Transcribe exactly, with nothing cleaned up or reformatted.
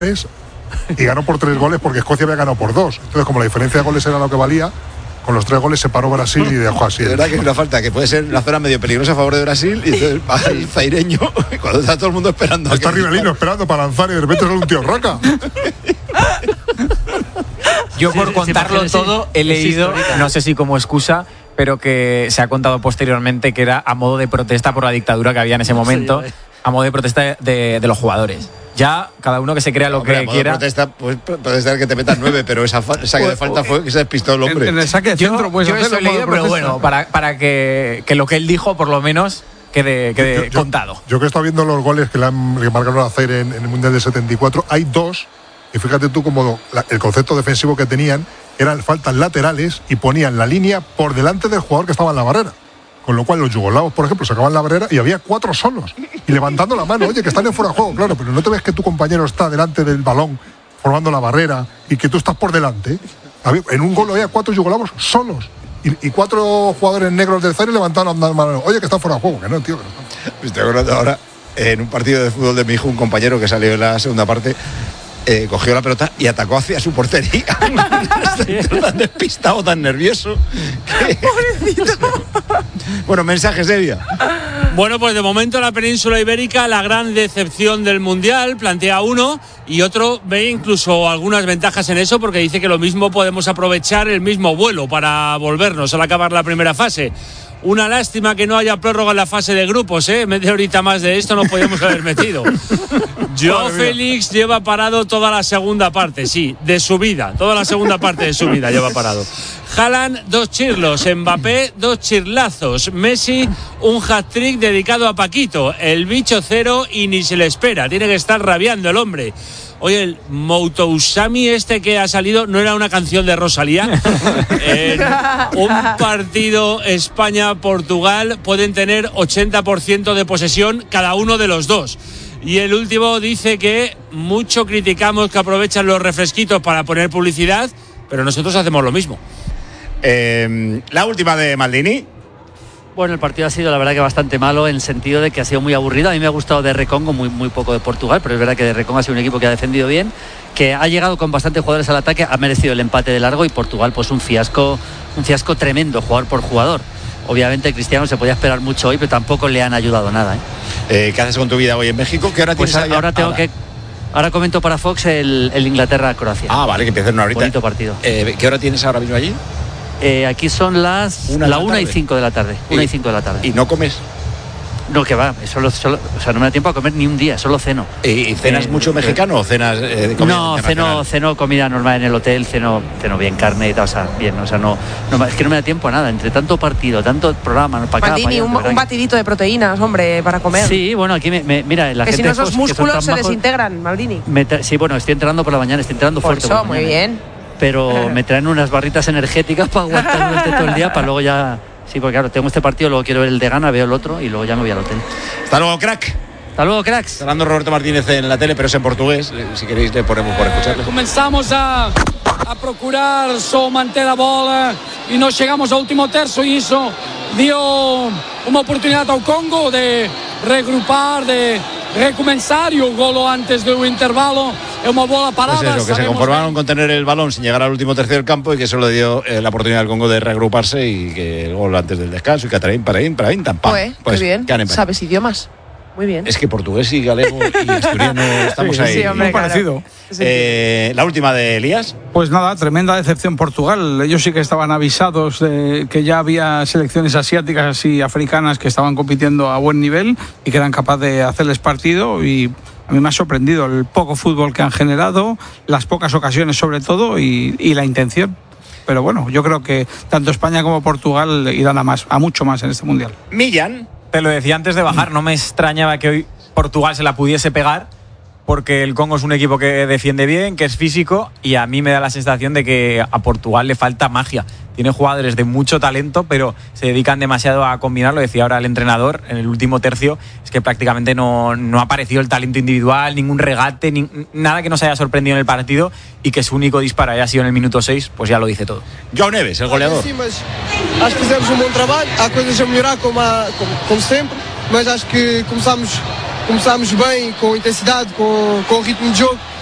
y ganó por tres goles porque Escocia había ganado por dos. Entonces, como la diferencia de goles era lo que valía, con los tres goles se paró Brasil y dejó así. De verdad que es una falta que puede ser una zona medio peligrosa a favor de Brasil, y entonces va el zaireño cuando está todo el mundo esperando. Está Rivelino esperando para lanzar y de repente sale un tío Roca. Yo por contarlo todo he leído, no sé si como excusa, pero que se ha contado posteriormente que era a modo de protesta por la dictadura que había en ese momento, a modo de protesta de, de los jugadores. Ya cada uno que se crea lo hombre, que quiera. Protesta, pues protestar que te metan nueve, pero esa fa- saque de falta fue que se despistó el hombre. En, en el saque de centro, yo, pues yo eso he leído, pero bueno, para, para que, que lo que él dijo, por lo menos, quede, quede yo, yo, contado. Yo que he estado viendo los goles que le han que marcaron a hacer en, en el Mundial del setenta y cuatro, hay dos, y fíjate tú como la, el concepto defensivo que tenían eran faltas laterales y ponían la línea por delante del jugador que estaba en la barrera. Con lo cual los yugoslavos, por ejemplo, sacaban la barrera y había cuatro solos. Y levantando la mano, oye, que están en fuera de juego, claro, pero no te ves que tu compañero está delante del balón formando la barrera y que tú estás por delante. En un gol había cuatro yugoslavos solos. Y, y cuatro jugadores negros del Zaire levantando la mano. Oye, que están fuera de juego, que no, tío, que no están. Me estoy acordando ahora, en un partido de fútbol de mi hijo, un compañero que salió en la segunda parte, Eh, cogió la pelota y atacó hacia su portería. Tan despistado, tan nervioso. Que... Bueno, mensajes, Evia. Bueno, pues de momento la península ibérica, la gran decepción del Mundial, plantea uno, y otro ve incluso algunas ventajas en eso, porque dice que lo mismo podemos aprovechar el mismo vuelo para volvernos al acabar la primera fase. Una lástima que no haya prórroga en la fase de grupos, ¿eh? Media horita más de esto no podíamos haber metido. Joao Félix lleva parado toda la segunda parte, sí, de su vida. Toda la segunda parte de su vida lleva parado. Haaland, dos chirlos. Mbappé, dos chirlazos. Messi, un hat-trick dedicado a Paquito. El bicho cero y ni se le espera. Tiene que estar rabiando el hombre. Oye, el Moutousami este que ha salido no era una canción de Rosalía. En un partido España-Portugal pueden tener ochenta por ciento de posesión cada uno de los dos. Y el último dice que mucho criticamos que aprovechan los refresquitos para poner publicidad, pero nosotros hacemos lo mismo. Eh, la última de Maldini. Bueno, el partido ha sido la verdad que bastante malo en el sentido de que ha sido muy aburrido. A mí me ha gustado de Recongo, muy, muy poco de Portugal, pero es verdad que de Recongo ha sido un equipo que ha defendido bien, que ha llegado con bastantes jugadores al ataque, ha merecido el empate de largo, y Portugal pues un fiasco, un fiasco tremendo, jugador por jugador. Obviamente Cristiano se podía esperar mucho hoy, pero tampoco le han ayudado nada. ¿eh? Eh, ¿Qué haces con tu vida hoy en México? ¿Qué hora pues tienes allá? Ahora tengo ahora. que... Ahora comento para Fox el, el Inglaterra-Croacia. Ah, vale, que empieza en una horita. Bonito partido. Eh, ¿Qué hora tienes ahora mismo allí? Eh, aquí son las una la la una y cinco de la tarde. Una y cinco de la tarde. ¿Y no comes? No, que va, solo, solo, o sea, no me da tiempo a comer ni un día, solo ceno. ¿Y cenas eh, mucho mexicano o cenas eh, de comida No, ceno, ceno comida normal en el hotel, ceno, ceno bien carne y tal, o sea, bien, o sea, no, no, es que no me da tiempo a nada, entre tanto partido, tanto programa, para cada Maldini, un, un batidito de proteínas, hombre, para comer. Sí, bueno, aquí me, me, mira, la que gente si no esos pues, músculos se bajos, desintegran, Maldini. Me tra- sí, bueno, estoy entrenando por la mañana, estoy entrenando por fuerte. Eso, por muy mañana, bien. Pero me traen unas barritas energéticas para aguantar durante todo el día, para luego ya... Sí, porque claro, tengo este partido, luego quiero ver el de Ghana, veo el otro y luego ya me voy al hotel. Hasta luego, crack. Hasta luego, cracks. Está hablando Roberto Martínez en la tele, pero es en portugués. Si queréis le ponemos por escucharle. Comenzamos a, a procurar só manter a bola e nós chegamos ao último terço e isso dio uma oportunidade ao Congo de regrupar, de recomeçar, e o golo antes do intervalo é uma bola parada. Pues eso, que se conformaron con tener el balón sin llegar al último tercio del campo y que eso le dio eh, la oportunidad al Congo de reagruparse y que el gol antes del descanso y que Cataraín, Paraín, Paraín, tan pam. Pues, pues qué bien, sabes idiomas. Muy bien. Es que portugués y galego y asturiano estamos sí, ahí. Sí, hombre, muy claro. parecido. Eh, la última de Elías. Pues nada, tremenda decepción Portugal. Ellos sí que estaban avisados de que ya había selecciones asiáticas y africanas que estaban compitiendo a buen nivel y que eran capaces de hacerles partido, y a mí me ha sorprendido el poco fútbol que han generado, las pocas ocasiones sobre todo y, y la intención. Pero bueno, yo creo que tanto España como Portugal irán a más, a mucho más en este Mundial. Millán. Te lo decía antes de bajar, no me extrañaba que hoy Portugal se la pudiese pegar, porque el Congo es un equipo que defiende bien, que es físico, y a mí me da la sensación de que a Portugal le falta magia. Tiene jugadores de mucho talento, pero se dedican demasiado a combinarlo. Decía ahora el entrenador en el último tercio, es que prácticamente no, no ha aparecido el talento individual, ningún regate, ni, nada que nos haya sorprendido en el partido, y que su único disparo haya sido en el minuto seis, pues ya lo dice todo. João Neves, el goleador. Sim, mas acho que fizemos um bom trabalho, há coisas a melhorar como, há, como, como sempre, mas acho que começámos, começámos bem, com intensidade, com, com o ritmo de jogo.